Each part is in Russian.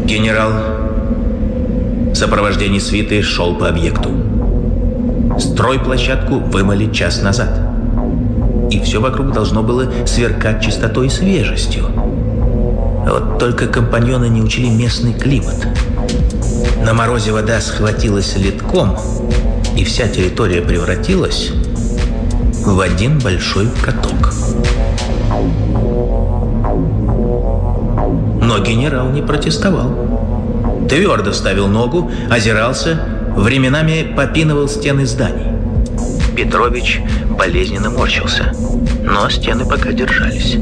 Генерал в сопровождении свиты шел по объекту. Стройплощадку вымыли час назад. И все вокруг должно было сверкать чистотой и свежестью. Вот только компаньоны не учли местный климат. На морозе вода схватилась ледком, и вся территория превратилась в один большой каток. Но генерал не протестовал. Твердо ставил ногу, озирался, временами попинывал стены зданий. Петрович болезненно морщился, но стены пока держались.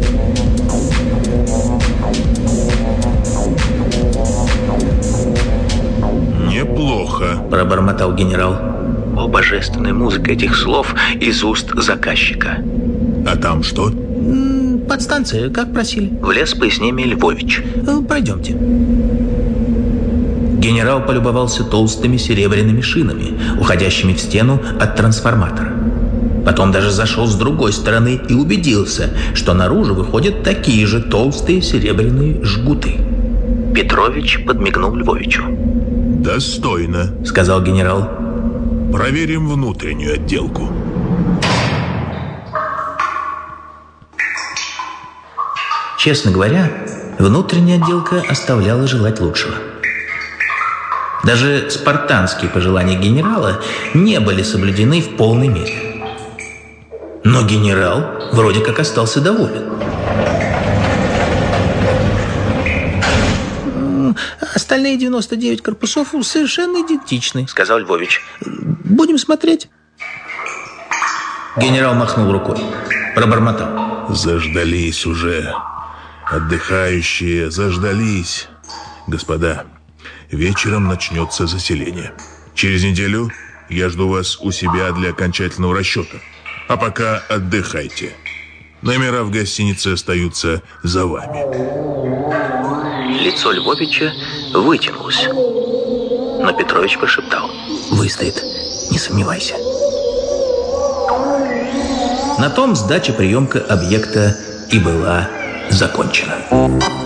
«Неплохо», — пробормотал генерал. О, божественная музыка этих слов из уст заказчика. «А там что?» «Подстанция, как просили». Влез с пояснениями Львович. «Пройдемте». Генерал полюбовался толстыми серебряными шинами, уходящими в стену от трансформатора. Потом даже зашел с другой стороны и убедился, что наружу выходят такие же толстые серебряные жгуты. Петрович подмигнул Львовичу. «Достойно», — сказал генерал. «Проверим внутреннюю отделку». Честно говоря, внутренняя отделка оставляла желать лучшего. Даже спартанские пожелания генерала не были соблюдены в полной мере. Но генерал вроде как остался доволен. «Остальные 99 корпусов совершенно идентичны», — сказал Львович. «Будем смотреть». Генерал махнул рукой, пробормотал. «Заждались уже. Отдыхающие заждались. Господа, вечером начнется заселение. Через неделю я жду вас у себя для окончательного расчета. А пока отдыхайте. Номера в гостинице остаются за вами». Лицо Львовича вытянулось, но Петрович прошептал: «Выстоит, не сомневайся». На том сдача-приемка объекта и была закончена.